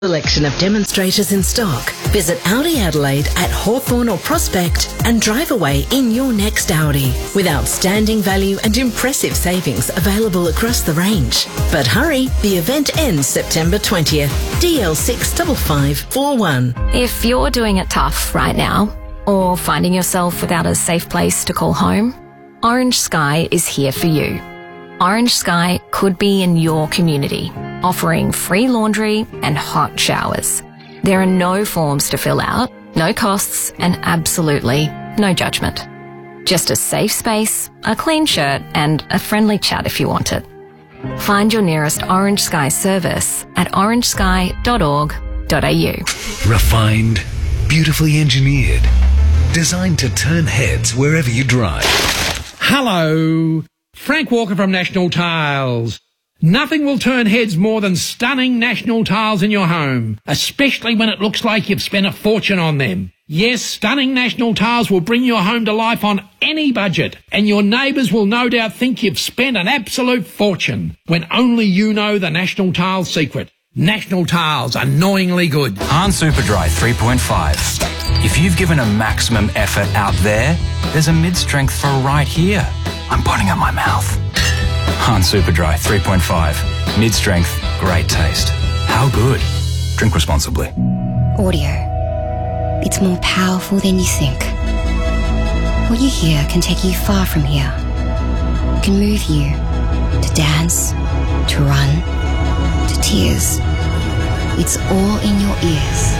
Selection of demonstrators in stock. Visit Audi Adelaide at Hawthorn or Prospect and drive away in your next Audi with outstanding value and impressive savings available across the range. But hurry, the event ends September 20th. DL65541. If you're doing it tough right now or finding yourself without a safe place to call home, Orange Sky is here for you. Orange Sky could be in your community, offering free laundry and hot showers. There are no forms to fill out, no costs, and absolutely no judgment. Just a safe space, a clean shirt, and a friendly chat if you want it. Find your nearest Orange Sky service at orangesky.org.au. Refined, beautifully engineered, designed to turn heads wherever you drive. Hello, Frank Walker from National Tiles. Nothing will turn heads more than stunning National Tiles in your home, especially when it looks like you've spent a fortune on them. Yes, stunning National Tiles will bring your home to life on any budget, and your neighbours will no doubt think you've spent an absolute fortune, when only you know the National Tiles secret. National Tiles, annoyingly good. Hahn Superdry 3.5. If you've given a maximum effort out there, there's a mid-strength for right here. I'm putting up my mouth. Hahn Superdry 3.5. Mid-strength, great taste. How good? Drink responsibly. Audio. It's more powerful than you think. What you hear can take you far from here. It can move you to dance, to run, to tears. It's all in your ears.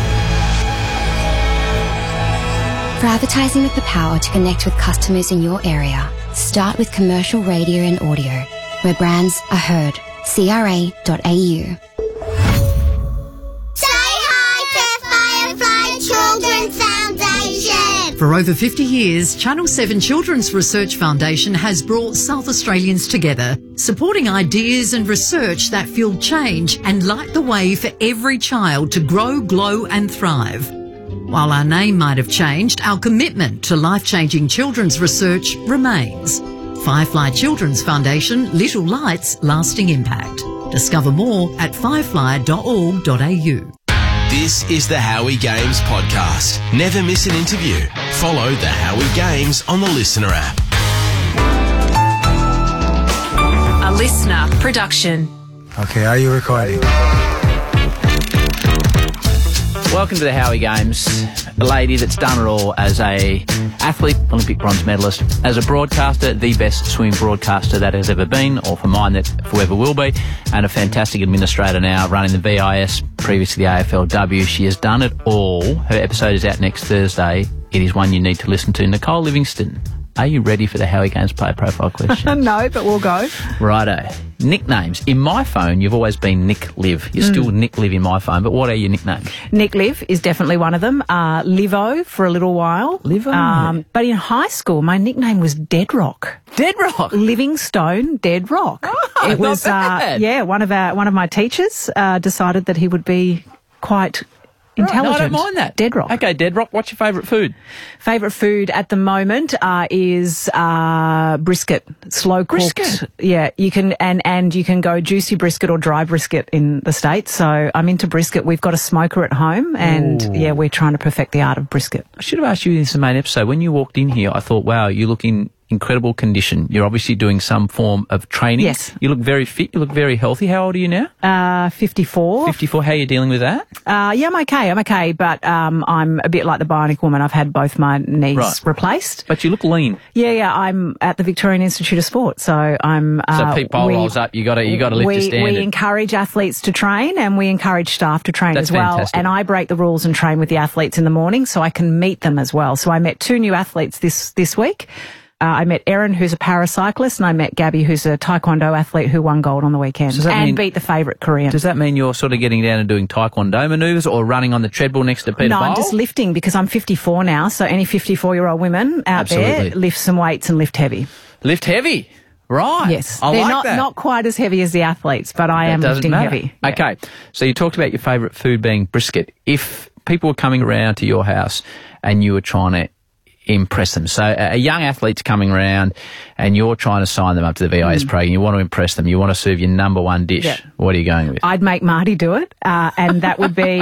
For advertising with the power to connect with customers in your area, start with commercial radio and audio, where brands are heard. CRA.au. Say hi to Firefly Children's Foundation. For over 50 years, Channel 7 Children's Research Foundation has brought South Australians together, supporting ideas and research that fuel change and light the way for every child to grow, glow and thrive. While our name might have changed, our commitment to life-changing children's research remains. Firefly Children's Foundation, Little Lights, Lasting Impact. Discover more at firefly.org.au. This is the Howie Games podcast. Never miss an interview. Follow the Howie Games on the Listener app. A Listener production. Okay, are you recording? Welcome to the Howie Games. A lady that's done it all as a athlete, Olympic bronze medalist, as a broadcaster, the best swimming broadcaster that has ever been, or for mine that forever will be, and a fantastic administrator now running the VIS, previously the AFLW. She has done it all. Her episode is out next Thursday. It is one you need to listen to. Nicole Livingston, are you ready for the Howie Games player profile question? No, but we'll go. Righto. Nicknames. In my phone, you've always been Nick Liv. You're still Nick Liv in my phone, but what are your nicknames? Nick Liv is definitely one of them. Livo for a little while. Livo? But in high school, my nickname was Dead Rock. Dead Rock? Livingstone Dead Rock. Oh, it was, not bad. one of my teachers decided that he would be quite intelligent. Right, no, I don't mind that. Dead Rock. Okay, Dead Rock. What's your favourite food? Favourite food at the moment is brisket, slow cooked. Brisket? Yeah, you can and you can go juicy brisket or dry brisket in the States. So I'm into brisket. We've got a smoker at home, and we're trying to perfect the art of brisket. I should have asked you this in the main episode. When you walked in here, I thought, wow, you look in incredible condition. You're obviously doing some form of training. Yes. You look very fit. You look very healthy. How old are you now? 54. 54. How are you dealing with that? Yeah, I'm okay. But I'm a bit like the Bionic Woman. I've had both my knees replaced. But you look lean. Yeah. I'm at the Victorian Institute of Sport, so I'm. So Pete Bowl rolls up. You got to lift your standard. We encourage athletes to train, and we encourage staff to train as well. Fantastic. And I break the rules and train with the athletes in the morning, so I can meet them as well. So I met 2 new athletes this week. I met Erin, who's a paracyclist, and I met Gabby, who's a taekwondo athlete who won gold on the weekend and beat the favourite Korean. Does that mean you're sort of getting down and doing taekwondo manoeuvres or running on the treadmill next to Peter Bowl? No, I'm just lifting because I'm 54 now, so any 54-year-old women out there, lift some weights and lift heavy. Lift heavy? Right. Yes. I They're like that. not quite as heavy as the athletes, but I am lifting heavy. Yeah. Okay. So you talked about your favourite food being brisket. If people were coming around to your house and you were trying to impress them. So a young athlete's coming around and you're trying to sign them up to the VIS program. You want to impress them. You want to serve your number one dish. Yeah. What are you going with? I'd make Marty do it, and that would be